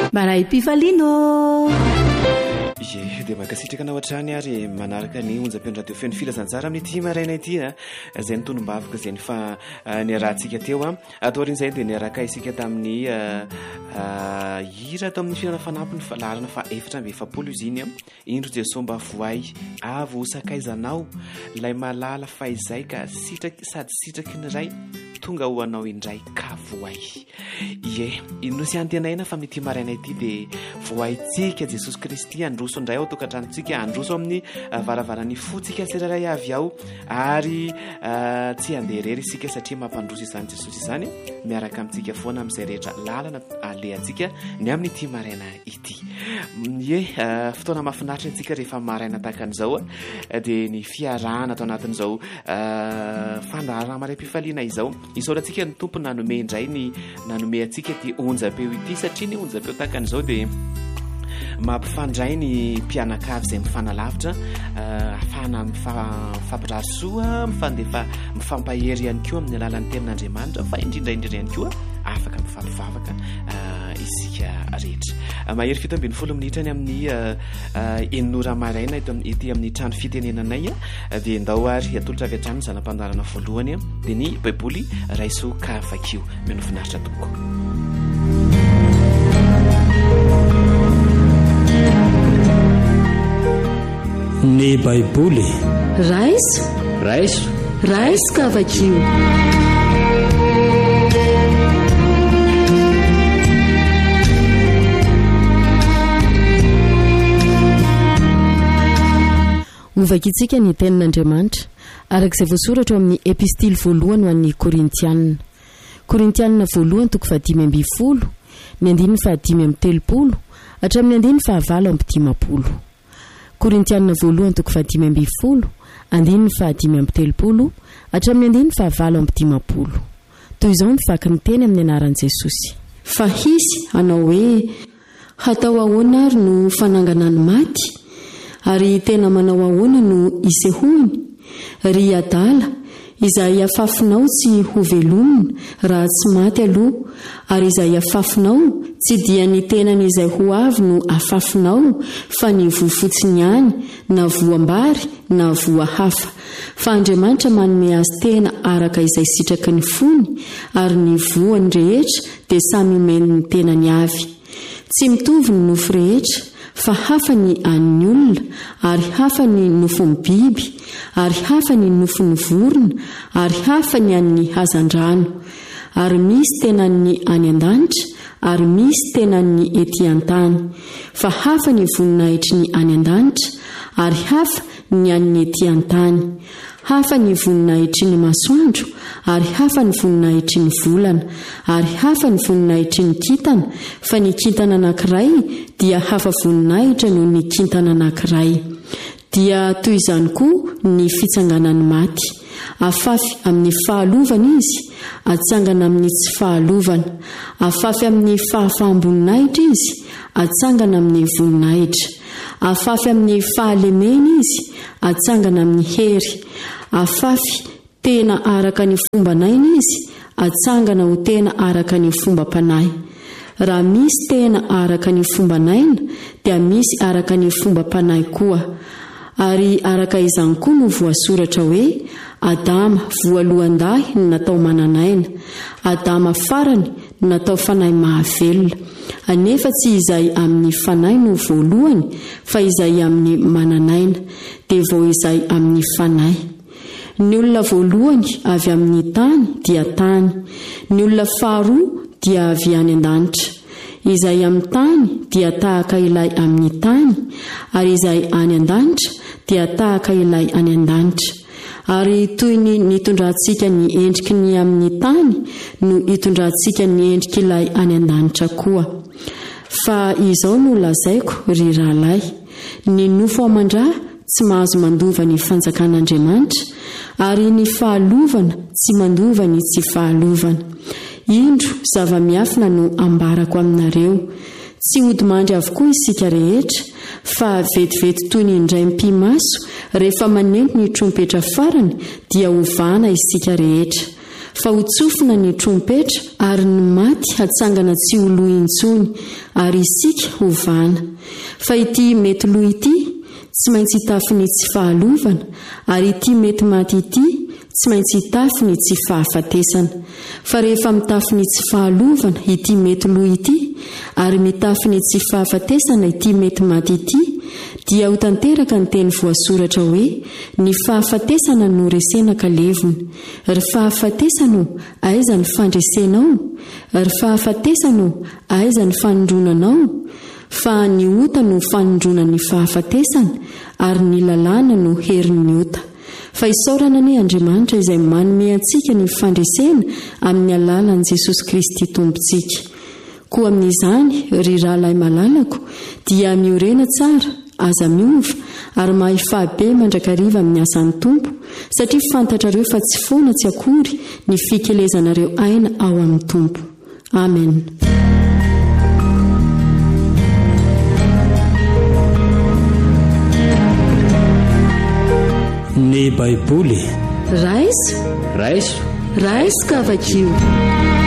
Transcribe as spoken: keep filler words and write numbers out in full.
Maray Pifalino. Ye dia makasitraka anao hatrany ary manaraka ny onjam-peo-radio feno filazanjara amin'ity maraina ity a izay nytonom-bavaka izay ny fa niarahantsika teo a ataorin'izay dia niaraka isika tamin'ny hira tao amin'ny fiainana fanampiny larana fa efatra amby efapolo izy iny a indro jesomba voay avo sakaizanao ilay malala fa izay ka sitraky sady sitraky ny ray tonga ho anao indray ka voay ye ino sy antenaina fa amin'ity maraina ity dia voaitsika Jesosy Kristy androso indray ao tokantranontsika androso amin'ny varavarany fotsika tsiraray avy ao ary tsy andeha rery isika satria mampandroso izany Jesosy izany miaraka amintsika foana amin'izay rehetra lalana alehantsika ny amin'ity maraina ity ye fotoana mahafinaritra antsika rehefa maraina tahaka an'izao a dia ny fiarahana atao anatin'izao fandaharana maray Pifaliana izao isaorantsika ny tompo nanome indray ny nanome antsika ty onjam-peo ity satria ny onjam-peo tahaka an'izao dia mampifandray ny mpianakavy izay mifanalavitra ahafahana mifampirarisoa mifandefa mifampahery ihany koa amin'ny alalan'ny tenin'Andriamanitra fa indrindra indrindra ihany koa afaka mifampivavaka isika rehetra mahery fito ambin'ny folo minitra ny amin'ny eninora maraina ity amin'ny trano fitenenanay dia ndao ary atolotra avy hatrany zanam-pandarana voalohany dia ny baiboly raiso ka vakio mino finaritra toko. Ny baiboly raiso raiso raiso ka vakio. Hovakitsika ny tenin'Andriamanitra arak'izay voasoratra amin'ny epistily voalohany ho an'ny Korintianina. Korintianina voalohany toko fahadimy amby folo, ny andininy fahadimy amby telopolo, hatramin'ny andininy fahavalo amby dimapolo. Korintianina voalohany toko fahadimy amby folo, andininy fahadimy amby telopolo, hatramin'ny andininy fahavalo amby dimapolo. Toy izao ny vaky ny teny amin'ny anaran'i Jesosy. Fa hisy anao hoe hatao ahoana ary no fanangana ny maty, ary tena manao ahoana no isehoany ry adala izay afafinao tsy ho velomina raha tsy maty aloha, ary izay afafinao tsy dia ny tenany izay ho avy no afafinao fa ny voa fotsiny ihany, na voam-bary na voa hafa. Fa Andriamanitra manome azy tena araka izay sitraky ny fony, ary ny voany rehetra dia samy omeny ny tenany avy. Tsy mitovy ny nofo rehetra, fa hafa ny an'ny olona, ary hafa ny nofon'ny biby, ary hafa ny nofon'ny vorona, ary hafa ny an'ny hazandrano. Ary misy tenany any an-danitra, ary misy tenany ety an-tany. Fa hafa ny voninahitry ny any an-danitra, ary hafa ny an'ny ety an-tany. Hafa ny voninahitry ny masoandro, ary hafa ny voninahitry ny volana, ary hafa ny voninahitry ny kintana, fa ny kintana anankiray dia hafa voninahitra noho ny kintana anankiray. Dia toy izany koa ny fitsanganan'ny maty. Afafy amin'ny fahalovana izy, atsangana amin'ny tsy fahalovana. Afafy amin'ny fahafahamboninahitra izy, atsangana amin'ny voninahitra. Afafy amin'ny fahalemena izy, atsangana amin'ny hery. Afafy tena araka ny fomba naina izy, atsangana ho tena araka ny fomba panahy. Raha misy tena araka ny fomba naina, dia misy araka ny fomba panahy koa. Ary araka izany koa no voasoratra hoe Adama voalohan-dahy no natao mananaina, Adama farany no natao fanahy mahavelona. Anefa tsy izay amin'ny fanahy no voalohany, fa izay amin'ny mananaina, dia vao izay amin'ny fanahy. Ny olona voalohany avy amin'ny tany dia tany, ny olona faharoa dia avy any an-danitra. Izay amin'ny tany dia tahaka ilay amin'ny tany, ary izay any an-danitra dia tahaka ilay any an-danitra. Ary toy ny nitondrantsika ny endriky ny amin'ny tany no hitondrantsika ny endriky ilay any an-danitra koa. Fa izao no lazaiko ry rahalahy, ny nofo aman-drà tsy mahazo mandova ny fanjakan'Andriamanitra, ary ny fahalovana tsy mandova ny tsy fahalovana. Indro zava-miafina no ambarako aminareo, tsy hodimandry avokoa isika rehetra, fa vetivety toy ny indray mpimaso rehefa manenty ny trompetra farany dia hovana isika rehetra. fa hotsofina ny trompetra ary ny maty hatsangana tsy ho loha intsony ary isika hovana fa ity mety loha ity tsy maintsy hitafiny tsy fahalovana ary ity mety maty ity tsy maintsy hitafiny tsy fahafatesana fa rehefa mitafiny tsy fahalovana ity mety loha ity ary mitafiny tsy fahafatesana ity mety maty ity dia ho tanteraka ny teny voasoratra hoe ny fahafatesana no resena ka levona ry fahafatesana aiza ny fandresenao ry fahafatesana aiza ny fanondronanao fa ny ota no fanondrona ny fahafatesana ary ny lalàna no herin'ny ota fa isaorana ny Andriamanitra izay manome antsika ny fandresena amin'ny alalan'i Jesosy Kristy tompontsika koa amin'izany ry rahalahy malalako dia miorena tsara aza miova ary mahay fahabe mandrakariva amin'ny asan'ny tompo satria fantatrareo fa tsy foana tsy akory ny fikelezanareo aina ao amin'ny tompo. Amen. Ny Baiboly raiso raiso raiso kavakio.